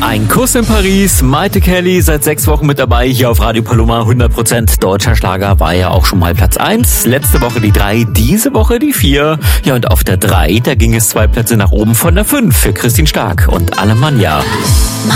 Ein Kuss in Paris, Maite Kelly, seit 6 Wochen mit dabei, hier auf Radio Paloma, 100% deutscher Schlager, war ja auch schon mal Platz 1. Letzte Woche die 3, diese Woche die 4. Ja, und auf der 3, da ging es 2 Plätze nach oben von der 5 für Christine Stark und Alemannia.